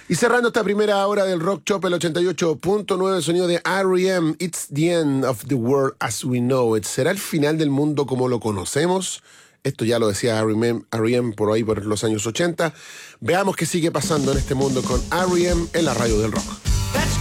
Y cerrando esta primera hora del Rock Shop, el 88.9, sonido de R.E.M. It's the end of the world as we know it. ¿Será el final del mundo como lo conocemos? Esto ya lo decía R.E.M. por ahí por los años 80. Veamos qué sigue pasando en este mundo con R.E.M. en la radio del rock.